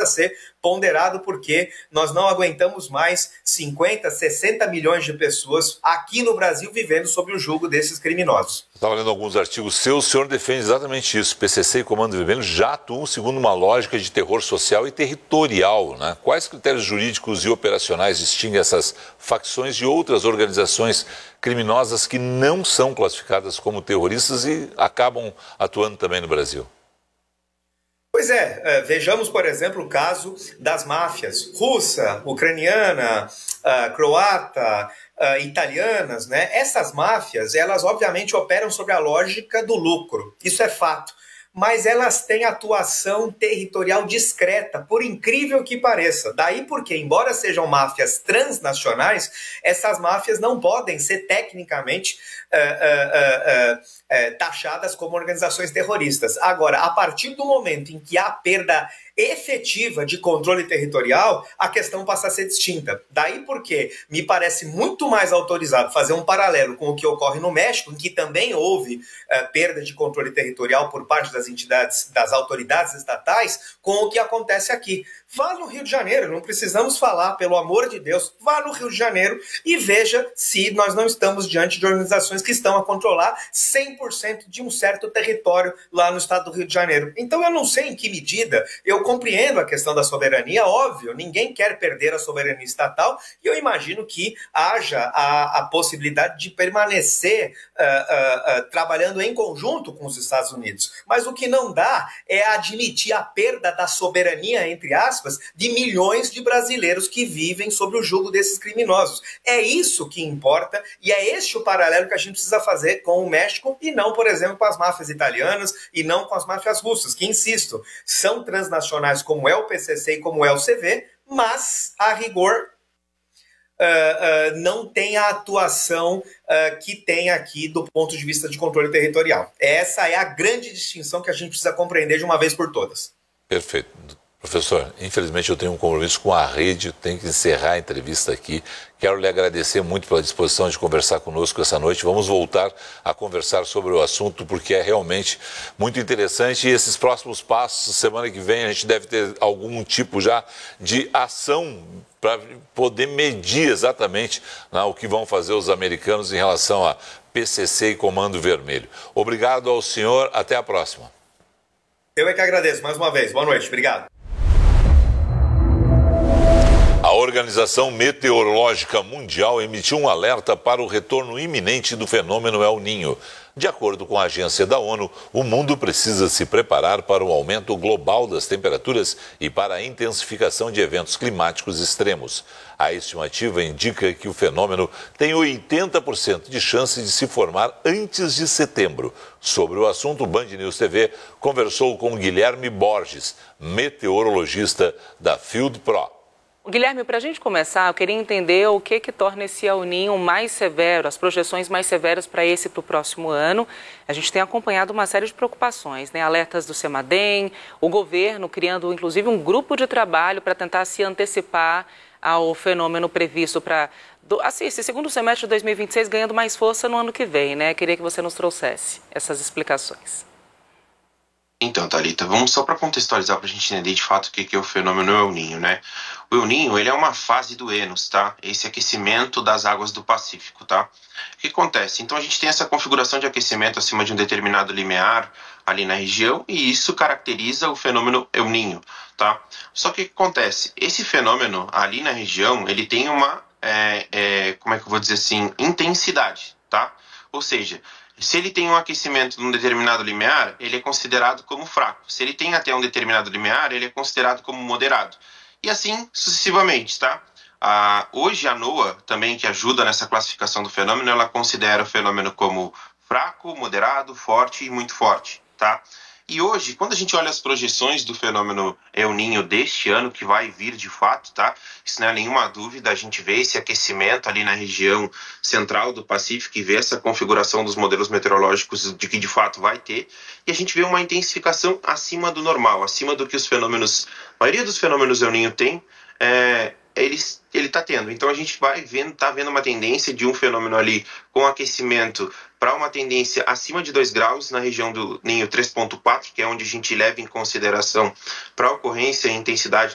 ser ponderado, porque nós não aguentamos mais 50, 60 milhões de pessoas aqui no Brasil vivendo sob o jugo desses criminosos. Estava lendo alguns artigos seus, o senhor defende exatamente isso. PCC e Comando Vermelho já atuam segundo uma lógica de terror social e territorial, né? Quais critérios jurídicos e operacionais distinguem essas facções de outras organizações criminosas que não são classificadas como terroristas e acabam atuando também no Brasil? Pois é, vejamos, por exemplo, o caso das máfias russa, ucraniana, croata, italianas, né? Essas máfias, elas obviamente operam sobre a lógica do lucro, isso é fato. Mas elas têm atuação territorial discreta, por incrível que pareça. Daí porque, embora sejam máfias transnacionais, essas máfias não podem ser tecnicamente taxadas como organizações terroristas. Agora, a partir do momento em que há perda efetiva de controle territorial, a questão passa a ser distinta. Daí porque me parece muito mais autorizado fazer um paralelo com o que ocorre no México, em que também houve perda de controle territorial por parte das entidades, das autoridades estatais, com o que acontece aqui. Vá no Rio de Janeiro, não precisamos falar, pelo amor de Deus, vá no Rio de Janeiro e veja se nós não estamos diante de organizações que estão a controlar 100% de um certo território lá no estado do Rio de Janeiro. Então eu não sei em que medida, eu compreendo a questão da soberania, óbvio, ninguém quer perder a soberania estatal, e eu imagino que haja a possibilidade de permanecer trabalhando em conjunto com os Estados Unidos. Mas o que não dá é admitir a perda da soberania, entre aspas, de milhões de brasileiros que vivem sob o jugo desses criminosos. É isso que importa, e é este o paralelo que a gente precisa fazer com o México, e não, por exemplo, com as máfias italianas, e não com as máfias russas, que, insisto, são transnacionais como é o PCC e como é o CV, mas, a rigor, não tem a atuação que tem aqui do ponto de vista de controle territorial. Essa é a grande distinção que a gente precisa compreender de uma vez por todas. Perfeito. Professor, infelizmente eu tenho um compromisso com a rede, tenho que encerrar a entrevista aqui. Quero lhe agradecer muito pela disposição de conversar conosco essa noite. Vamos voltar a conversar sobre o assunto, porque é realmente muito interessante. E esses próximos passos, semana que vem, a gente deve ter algum tipo já de ação para poder medir exatamente, né, o que vão fazer os americanos em relação a PCC e Comando Vermelho. Obrigado ao senhor, até a próxima. Eu é que agradeço mais uma vez. Boa noite, obrigado. A Organização Meteorológica Mundial emitiu um alerta para o retorno iminente do fenômeno El Niño. De acordo com a agência da ONU, o mundo precisa se preparar para o aumento global das temperaturas e para a intensificação de eventos climáticos extremos. A estimativa indica que o fenômeno tem 80% de chance de se formar antes de setembro. Sobre o assunto, o Band News TV conversou com Guilherme Borges, meteorologista da Field Pro. Guilherme, para a gente começar, eu queria entender o que torna esse El Niño mais severo, as projeções mais severas para esse e para o próximo ano. A gente tem acompanhado uma série de preocupações, né? Alertas do CEMADEM, o governo criando inclusive um grupo de trabalho para tentar se antecipar ao fenômeno previsto para esse segundo semestre de 2026 ganhando mais força no ano que vem, né? Queria que você nos trouxesse essas explicações. Então, Thalita, vamos só para contextualizar, para a gente entender de fato o que é o fenômeno El Niño, né? O El Niño, ele é uma fase do Enos, tá? Esse aquecimento das águas do Pacífico, tá? O que acontece? Então, a gente tem essa configuração de aquecimento acima de um determinado limiar ali na região, e isso caracteriza o fenômeno El Niño, tá? Só que o que acontece? Esse fenômeno ali na região, ele tem uma, como é que eu vou dizer assim, intensidade, tá? Ou seja, se ele tem um aquecimento num determinado limiar, ele é considerado como fraco. Se ele tem até um determinado limiar, ele é considerado como moderado. E assim sucessivamente, tá? Hoje a NOAA, também que ajuda nessa classificação do fenômeno, ela considera o fenômeno como fraco, moderado, forte e muito forte, tá? E hoje, quando a gente olha as projeções do fenômeno El Niño deste ano, que vai vir de fato, tá? Isso não é nenhuma dúvida, a gente vê esse aquecimento ali na região central do Pacífico e vê essa configuração dos modelos meteorológicos de que de fato vai ter, e a gente vê uma intensificação acima do normal, acima do que a maioria dos fenômenos El Niño tem, ele está tendo. Então a gente está vendo uma tendência de um fenômeno ali com aquecimento para uma tendência acima de 2 graus na região do Ninho 3.4, que é onde a gente leva em consideração para a ocorrência e intensidade